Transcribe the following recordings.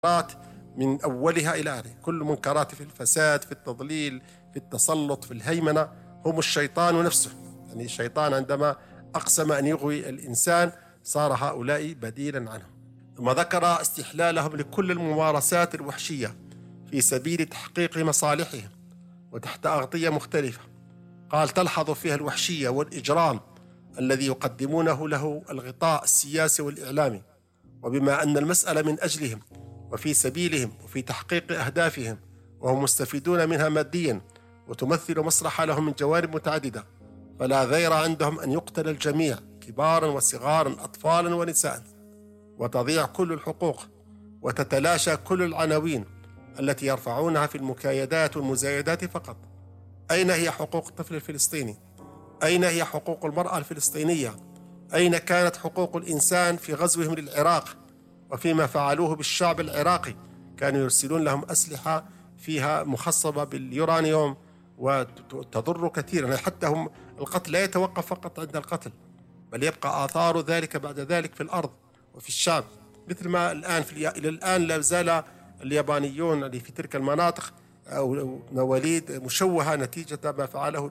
المنكرات من أولها إلى آخره. كل منكرات في الفساد، في التضليل، في التسلط، في الهيمنة، هم الشيطان نفسه. يعني الشيطان عندما أقسم أن يغوي الإنسان صار هؤلاء بديلا عنه. ثم ذكر استحلالهم لكل الممارسات الوحشية في سبيل تحقيق مصالحهم وتحت أغطية مختلفة. قال: تلحظ فيها الوحشية والإجرام الذي يقدمونه له الغطاء السياسي والإعلامي، وبما أن المسألة من أجلهم وفي سبيلهم وفي تحقيق أهدافهم وهم مستفيدون منها ماديا وتمثل مصلحة لهم من جوانب متعددة، فلا غير عندهم أن يقتل الجميع كبارا وصغارا أطفالا ونساء، وتضيع كل الحقوق وتتلاشى كل العناوين التي يرفعونها في المكايدات والمزايدات فقط. أين هي حقوق الطفل الفلسطيني؟ أين هي حقوق المرأة الفلسطينية؟ أين كانت حقوق الإنسان في غزوهم للعراق وفيما فعلوه بالشعب العراقي؟ كانوا يرسلون لهم أسلحة فيها مخصبة باليورانيوم وتضر كثيرا. حتى هم القتل لا يتوقف فقط عند القتل، بل يبقى آثار ذلك بعد ذلك في الأرض وفي الشعب، مثل ما الآن إلى الآن لا زال اليابانيون اللي في تلك المناطق أو مواليد مشوهة نتيجة ما فعله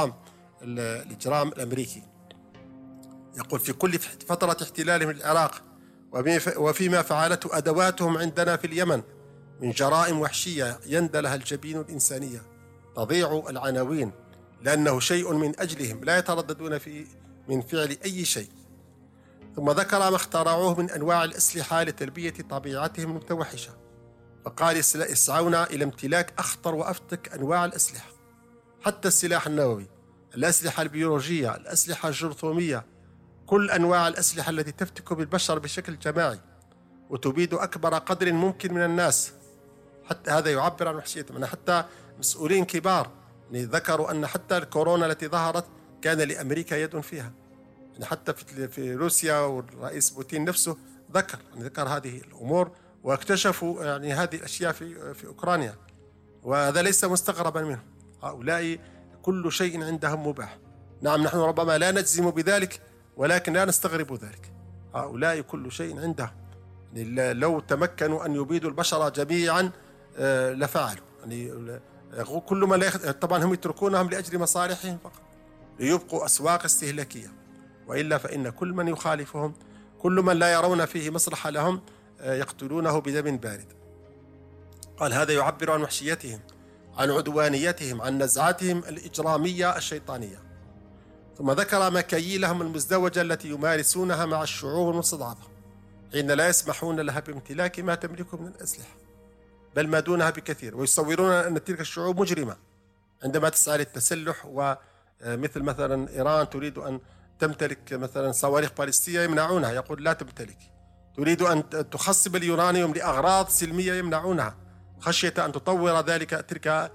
الإجرام الأمريكي. يقول: في كل فترة احتلالهم العراق وفيما فعلته أدواتهم عندنا في اليمن من جرائم وحشية يندى لها الجبين الإنسانية، تضيع العناوين لأنه شيء من أجلهم، لا يترددون من فعل أي شيء. ثم ذكر ما اخترعوه من أنواع الأسلحة لتلبية طبيعتهم المتوحشة، فقال: يسعون إلى امتلاك أخطر وأفتك أنواع الأسلحة، حتى السلاح النووي، الأسلحة البيولوجية، الأسلحة الجرثومية، كل أنواع الأسلحة التي تفتك بالبشر بشكل جماعي وتبيد أكبر قدر ممكن من الناس. حتى هذا يعبر عن وحشيتهم. حتى مسؤولين كبار ذكروا أن حتى الكورونا التي ظهرت كان لأمريكا يد فيها. حتى في روسيا والرئيس بوتين نفسه ذكر هذه الأمور، واكتشفوا هذه الأشياء في أوكرانيا، وهذا ليس مستغربا منهم. هؤلاء كل شيء عندهم مباح. نعم، نحن ربما لا نجزم بذلك، ولكن لا نستغرب ذلك. هؤلاء كل شيء عندهم، لو تمكنوا أن يبيدوا البشر جميعا لفعلوا. كل ما طبعا هم يتركونهم لأجل مصالحهم فقط، ليبقوا أسواق استهلاكية، وإلا فإن كل من يخالفهم، كل من لا يرون فيه مصلحة لهم، يقتلونه بدم بارد. قال: هذا يعبر عن وحشيتهم، عن عدوانيتهم، عن نزعتهم الإجرامية الشيطانية. ثم ذكر مكاييلهم المزدوجة التي يمارسونها مع الشعوب المستضعفة حين لا يسمحون لها بامتلاك ما تملكه من الأسلحة، بل ما دونها بكثير، ويصورون أن تلك الشعوب مجرمة عندما تسعى للتسلح. ومثل مثلا إيران تريد أن تمتلك مثلا صواريخ باليستية يمنعونها، يقول لا تمتلك. تريد أن تخصب اليورانيوم لأغراض سلمية يمنعونها، خشية أن تطور تلك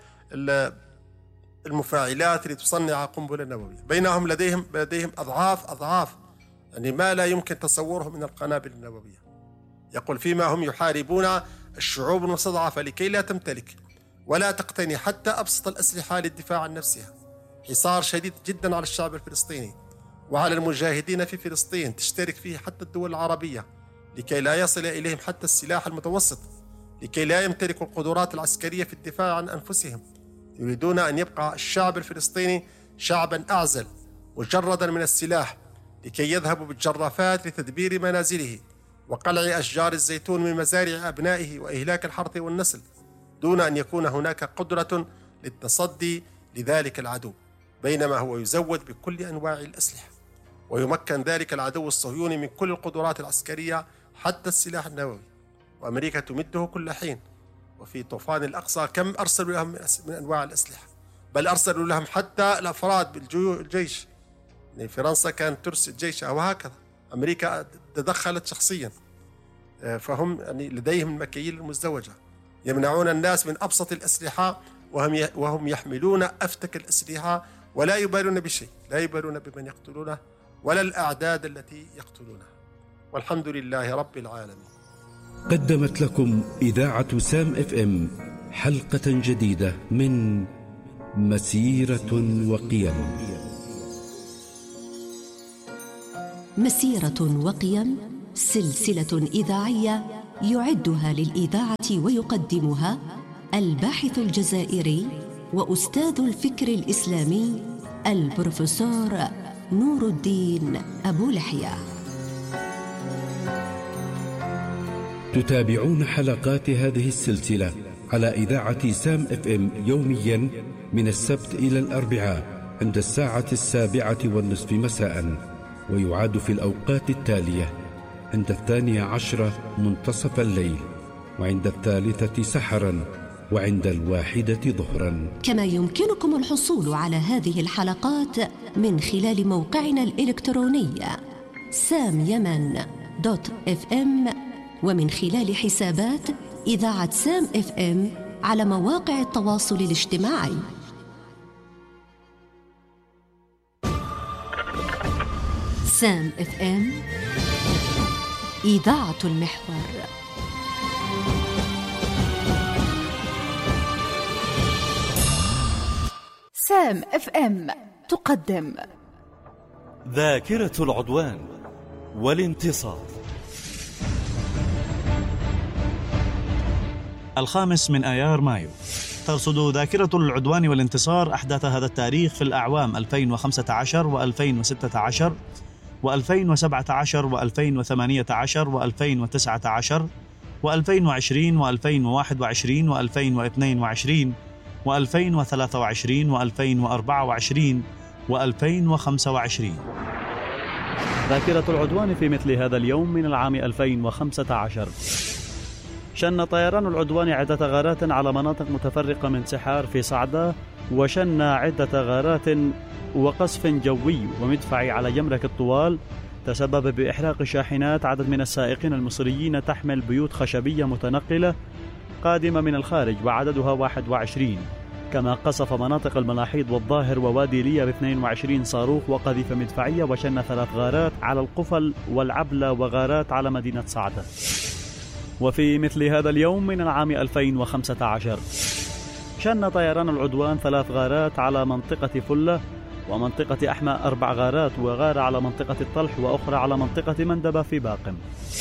المفاعلات لتصنع قنبلة نووية، بينهم لديهم أضعاف ما لا يمكن تصوره من القنابل النووية. يقول: فيما هم يحاربون الشعوب المستضعفة لكي لا تمتلك ولا تقتني حتى أبسط الأسلحة للدفاع عن نفسها. حصار شديد جدا على الشعب الفلسطيني وعلى المجاهدين في فلسطين، تشترك فيه حتى الدول العربية لكي لا يصل إليهم حتى السلاح المتوسط، لكي لا يمتلكوا القدرات العسكرية في الدفاع عن أنفسهم. يريدون أن يبقى الشعب الفلسطيني شعبا أعزل مجردا من السلاح، لكي يذهبوا بالجرافات لتدبير منازله وقلع أشجار الزيتون من مزارع أبنائه وإهلاك الحرث والنسل، دون أن يكون هناك قدرة للتصدي لذلك العدو، بينما هو يزود بكل أنواع الأسلحة، ويمكن ذلك العدو الصهيوني من كل القدرات العسكرية حتى السلاح النووي، وأمريكا تمده كل حين. وفي طوفان الأقصى كم أرسلوا لهم من أنواع الأسلحة، بل أرسلوا لهم حتى الأفراد بالجيش. فرنسا كانت ترسل جيشها، وهكذا أمريكا تدخلت شخصيا. فهم لديهم المكاييل المزدوجة، يمنعون الناس من أبسط الأسلحة وهم يحملون أفتك الأسلحة، ولا يبالون بشيء، لا يبالون بمن يقتلونه ولا الأعداد التي يقتلونها. والحمد لله رب العالمين. قدمت لكم إذاعة سام FM حلقة جديدة من مسيرة وقيم. مسيرة وقيم، سلسلة إذاعية يعدها للإذاعة ويقدمها الباحث الجزائري وأستاذ الفكر الإسلامي البروفيسور نور الدين أبو لحية. تتابعون حلقات هذه السلسلة على إذاعة سام FM يوميا من السبت إلى الأربعاء عند 7:30 مساء، ويعاد في الأوقات التالية: عند 12 منتصف الليل، وعند 3 سحرا، وعند 1 ظهرا. كما يمكنكم الحصول على هذه الحلقات من خلال موقعنا الإلكتروني samyaman.fm، ومن خلال حسابات إذاعة سام FM على مواقع التواصل الاجتماعي. سام FM، إذاعة المحور. سام FM تقدم ذاكرة العدوان والانتصار. 5 آيار مايو ترصد ذاكرة العدوان والانتصار أحداث هذا التاريخ في الأعوام 2015 و2016 و2017 و2018 و2019 و2020 و2021 و2022 و2023 و2024 و2025. ذاكرة العدوان في مثل هذا اليوم من العام 2015 شن طيران العدوان عدة غارات على مناطق متفرقة من سحار في صعدة، وشن عدة غارات وقصف جوي ومدفعي على جمرك الطوال تسبب بإحراق شاحنات عدد من السائقين المصريين تحمل بيوت خشبية متنقلة قادمة من الخارج وعددها 21. كما قصف مناطق الملاحيض والظاهر ووادي ليا ب22 صاروخ وقذيفة مدفعية، وشن 3 غارات على القفل والعبلة وغارات على مدينة صعدة. وفي مثل هذا اليوم من العام 2015 شن طيران العدوان 3 غارات على منطقة فلة ومنطقة أحمى 4 غارات، وغارة على منطقة الطلح وأخرى على منطقة مندبة في باقم.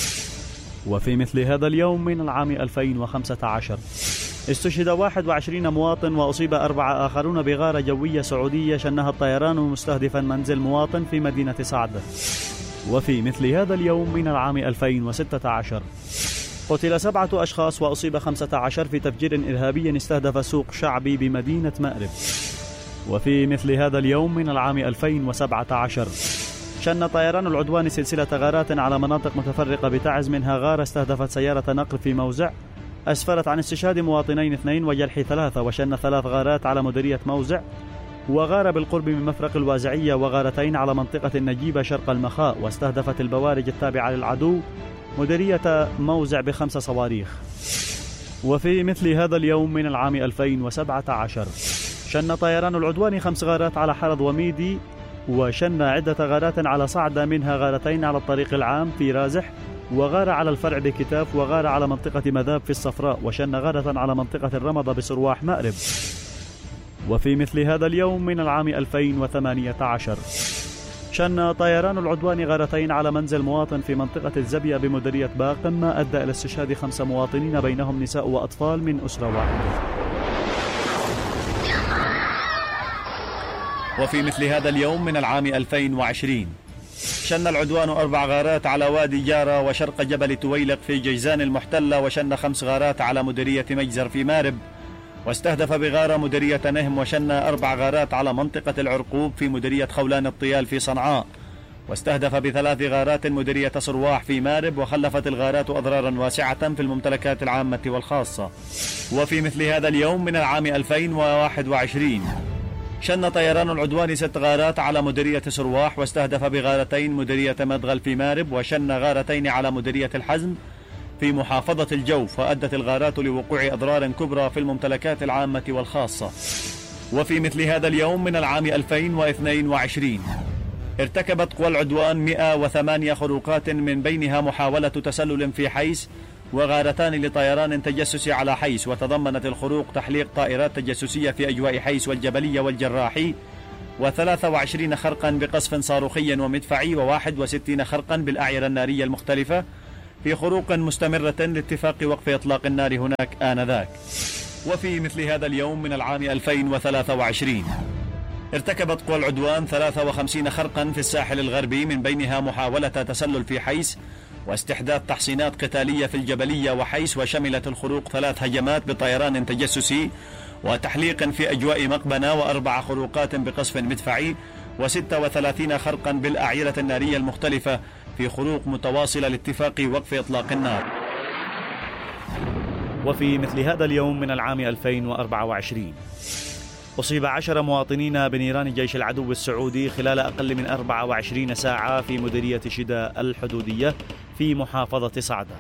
وفي مثل هذا اليوم من العام 2015 استشهد 21 مواطن وأصيب 4 آخرون بغارة جوية سعودية شنها الطيران مستهدفا منزل مواطن في مدينة صعدة. وفي مثل هذا اليوم من العام 2016 قتل 7 أشخاص وأصيب 15 في تفجير إرهابي استهدف سوق شعبي بمدينة مأرب. وفي مثل هذا اليوم من العام 2017 شن طيران العدوان سلسلة غارات على مناطق متفرقة بتعز، منها غارة استهدفت سيارة نقل في موزع أسفرت عن استشهاد مواطنين 2 وجرح 3، وشن 3 غارات على مديرية موزع، وغارة بالقرب من مفرق الوازعية، وغارتين على منطقة النجيبة شرق المخاء، واستهدفت البوارج التابعة للعدو مديرية موزع ب5 صواريخ. وفي مثل هذا اليوم من العام 2017 شن طيران العدوان 5 غارات على حرض وميدي، وشن عدة غارات على صعدة، منها غارتين على الطريق العام في رازح، وغارة على الفرع بكتاف، وغارة على منطقة مذاب في الصفراء، وشن غارة على منطقة الرمضة بسرواح مأرب. وفي مثل هذا اليوم من العام 2018 شن طيران العدوان غارتين على منزل مواطن في منطقة الزبية بمديرية باقم، ما أدى إلى استشهاد 5 مواطنين بينهم نساء وأطفال من أسرة واحدة. وفي مثل هذا اليوم من العام 2020 شن العدوان 4 غارات على وادي جارة وشرق جبل تويلق في جيزان المحتلة، وشن 5 غارات على مديرية مجزر في مارب، واستهدف بغارة مديرية نهم، وشن 4 غارات على منطقة العرقوب في مديرية خولان الطيال في صنعاء، واستهدف ب3 غارات مديرية صرواح في مارب، وخلفت الغارات أضرارا واسعة في الممتلكات العامة والخاصة. وفي مثل هذا اليوم من العام 2021 شن طيران العدوان 6 غارات على مديرية صرواح، واستهدف بغارتين مديرية مدغل في مارب، وشن غارتين على مديرية الحزم في محافظة الجوف، وأدت الغارات لوقوع أضرار كبرى في الممتلكات العامة والخاصة. وفي مثل هذا اليوم من العام 2022 ارتكبت قوى العدوان 108 خروقات، من بينها محاولة تسلل في حيس، وغارتان لطيران تجسسي على حيس، وتضمنت الخروق تحليق طائرات تجسسية في أجواء حيس والجبلية والجراحي، و23 خرقا بقصف صاروخي ومدفعي، و61 خرقا بالأعيرة النارية المختلفة، في خروق مستمرة لاتفاق وقف إطلاق النار هناك آنذاك. وفي مثل هذا اليوم من العام 2023 ارتكبت قوى العدوان 53 خرقا في الساحل الغربي، من بينها محاولة تسلل في حيس واستحداث تحصينات قتالية في الجبلية وحيس، وشملت الخروق 3 هجمات بطيران تجسسي وتحليق في أجواء مقبنة، و4 خروقات بقصف مدفعي، و36 خرقا بالأعيرة النارية المختلفة في خروق متواصلة لاتفاق وقف إطلاق النار. وفي مثل هذا اليوم من العام 2024 أصيب 10 مواطنين بنيران جيش العدو السعودي خلال أقل من 24 ساعة في مديرية شدة الحدودية في محافظة صعدة.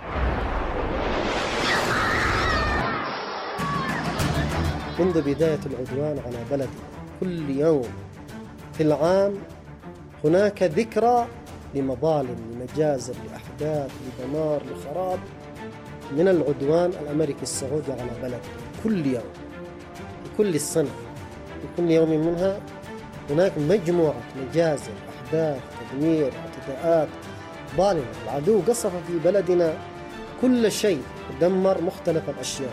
منذ بداية العدوان على بلدنا كل يوم في العام هناك ذكرى لمظالم، لمجازر، لأحداث، لدمار، لخراب من العدوان الأمريكي السعودي على بلدنا. كل يوم في كل السنة في كل يوم منها هناك مجموعة مجازر، أحداث، تدمير، اعتداءات ظالمة. العدو قصف في بلدنا كل شيء، دمر مختلف الأشياء.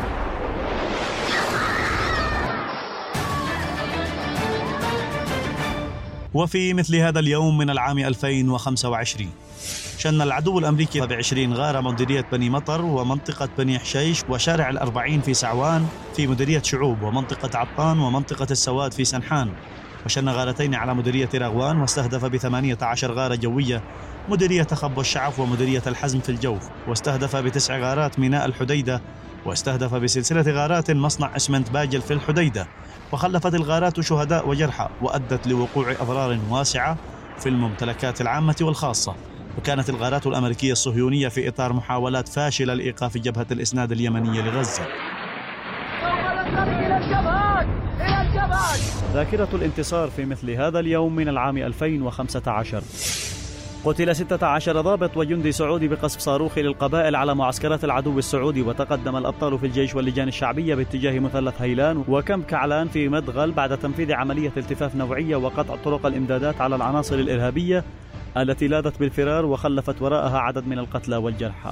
وفي مثل هذا اليوم من العام 2025 شن العدو الأمريكي ب20 غارة مديرية بني مطر ومنطقة بني حشيش وشارع ال40 في سعوان في مديرية شعوب، ومنطقة عطان ومنطقة السواد في سنحان، وشن غارتين على مديرية رغوان، واستهدف ب18 غارة جوية مديرية خب والشعف ومديرية الحزم في الجوف، واستهدف ب9 غارات ميناء الحديدة، واستهدف بسلسلة غارات مصنع اسمنت باجل في الحديدة، وخلفت الغارات شهداء وجرحى، وأدت لوقوع أضرار واسعة في الممتلكات العامة والخاصة. وكانت الغارات الأمريكية الصهيونية في إطار محاولات فاشلة لإيقاف جبهة الإسناد اليمنية لغزة. ذاكرة الانتصار في مثل هذا اليوم من العام 2015 قتل 16 ضابط وجندي سعودي بقصف صاروخي للقبائل على معسكرات العدو السعودي، وتقدم الأبطال في الجيش واللجان الشعبية باتجاه مثلث هيلان وكم كعلان في مدغل بعد تنفيذ عملية التفاف نوعية وقطع طرق الإمدادات على العناصر الإرهابية التي لاذت بالفرار وخلفت وراءها عدد من القتلى والجرحى.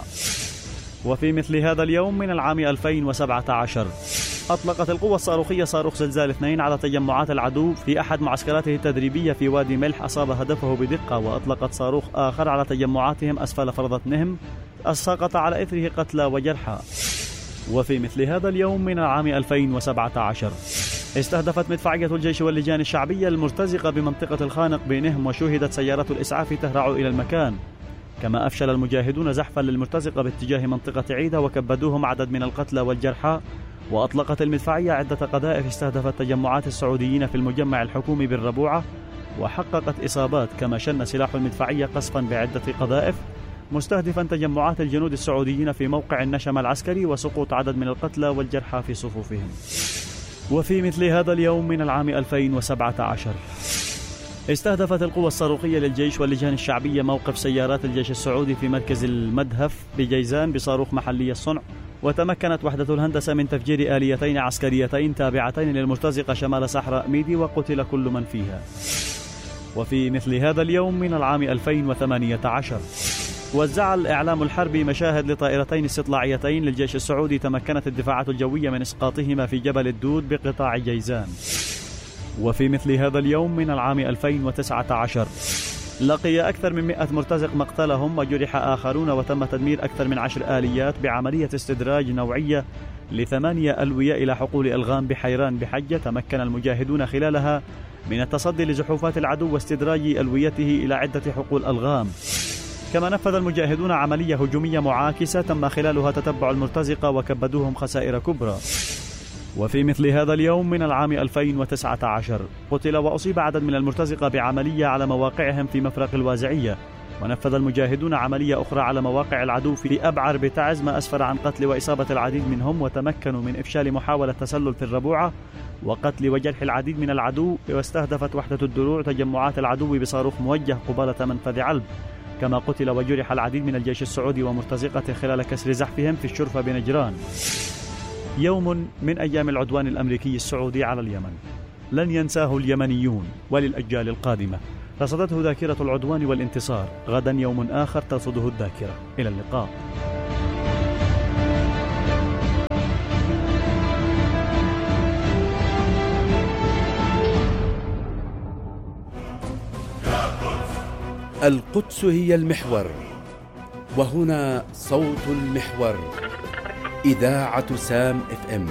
وفي مثل هذا اليوم من العام 2017 أطلقت القوة الصاروخية صاروخ زلزال 2 على تجمعات العدو في أحد معسكراته التدريبية في وادي ملح، أصاب هدفه بدقة، وأطلقت صاروخ آخر على تجمعاتهم أسفل فرضة نهم أسقط على إثره قتلى وجرحى. وفي مثل هذا اليوم من العام 2017 استهدفت مدفعية الجيش واللجان الشعبية المرتزقة بمنطقة الخانق بنهم، وشوهدت سيارات الإسعاف تهرع إلى المكان. كما أفشل المجاهدون زحفا للمرتزقة باتجاه منطقة عيدة وكبدوهم عدد من القتلى والجرحى. وأطلقت المدفعية عدة قذائف استهدفت تجمعات السعوديين في المجمع الحكومي بالربوعة وحققت إصابات. كما شن سلاح المدفعية قصفا بعدة قذائف مستهدفا تجمعات الجنود السعوديين في موقع النشم العسكري، وسقوط عدد من القتلى والجرحى في صفوفهم. وفي مثل هذا اليوم من العام 2017 استهدفت القوى الصاروخية للجيش واللجان الشعبية موقف سيارات الجيش السعودي في مركز المدهف بجيزان بصاروخ محلي الصنع، وتمكنت وحدة الهندسة من تفجير آليتين عسكريتين تابعتين للمرتزقة شمال صحراء ميدي، وقتل كل من فيها. وفي مثل هذا اليوم من العام 2018 وزع الإعلام الحربي مشاهد لطائرتين استطلاعيتين للجيش السعودي تمكنت الدفاعات الجوية من إسقاطهما في جبل الدود بقطاع جيزان. وفي مثل هذا اليوم من العام 2019 لقي أكثر من 100 مرتزق مقتلهم وجرح آخرون، وتم تدمير أكثر من 10 آليات بعملية استدراج نوعية ل8 ألوية إلى حقول ألغام بحيران بحجة. تمكن المجاهدون خلالها من التصدي لزحوفات العدو واستدراج ألويته إلى عدة حقول ألغام. كما نفذ المجاهدون عملية هجومية معاكسة تم خلالها تتبع المرتزقة وكبدوهم خسائر كبرى. وفي مثل هذا اليوم من العام 2019 قتل وأصيب عدد من المرتزقة بعملية على مواقعهم في مفرق الوازعية، ونفذ المجاهدون عملية أخرى على مواقع العدو في أبعر بتعز ما أسفر عن قتل وإصابة العديد منهم، وتمكنوا من إفشال محاولة تسلل في الربوعة وقتل وجرح العديد من العدو. واستهدفت وحدة الدروع تجمعات العدو بصاروخ موجه قبالة منفذ علب. كما قتل وجرح العديد من الجيش السعودي ومرتزقته خلال كسر زحفهم في الشرفة بنجران. يوم من أيام العدوان الأمريكي السعودي على اليمن لن ينساه اليمنيون وللأجيال القادمة، رصدته ذاكرة العدوان والانتصار. غدا يوم آخر ترصده الذاكرة. إلى اللقاء. القدس هي المحور، وهنا صوت المحور، إذاعة سام FM.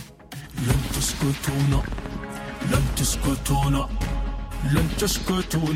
لن تسكتونا، لن تسكتونا، لن تسكتونا.